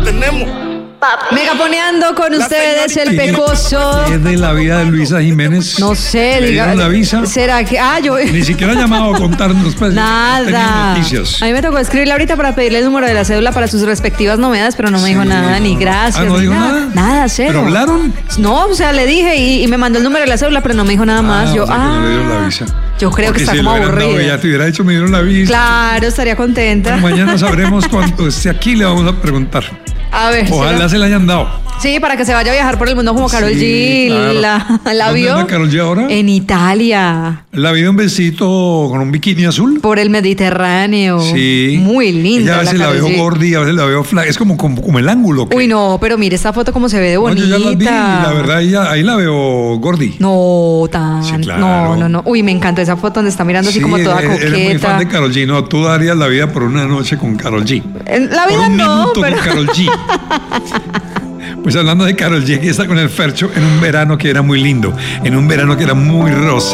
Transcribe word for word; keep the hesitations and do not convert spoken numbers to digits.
tenemos. Megaponeando con ustedes el pecoso. ¿Qué es de la vida de Luisa Jiménez? No sé, ¿Le diga. dieron la visa? ¿Será que.? Ah, yo. Ni siquiera ha llamado a contarnos. Pues, Nada. noticias. A mí me tocó escribirle ahorita para pedirle el número de la cédula para sus respectivas novedades, pero no me Sí, dijo nada, no, ni no. gracias. Ah, ¿no ni dijo nada. nada? Nada, cero. ¿Pero hablaron? No, o sea, le dije y, y me mandó el número de la cédula, pero no me dijo nada más. Ah, yo, o sea que ah. no le dieron la visa. Yo creo Porque que está si como le hubieran dado, aburrida. ya te hubiera dicho, me dieron la visa. Claro, estaría contenta. Bueno, mañana sabremos cuánto esté aquí, le vamos a preguntar. A ver. Ojalá ¿será? se la hayan dado. Sí, para que se vaya a viajar por el mundo como Karol Sí, G. claro. La, la ¿Dónde vio. anda Karol G ahora? En Italia. La vi de un besito con un bikini azul. Por el Mediterráneo. Sí. Muy linda. Ella a veces la, Karol veo G. gordi, a veces la veo flaca. Es como, como, como el ángulo. que- Uy, no, pero mire esta foto como se ve de No, bonita. yo ya las vi y la verdad ella- ahí la veo gordi. No, tan. Sí, claro. No, no, no. Uy, me encantó esa foto donde está mirando así Sí, como toda eres- eres muy fan coqueta. de Karol G. No, tú darías la vida por una noche con Karol G. En la Por vida un no, minuto pero. con Karol G. Pues hablando de Karol G, que está con el Fercho en un verano que era muy lindo, en un verano que era muy rosa.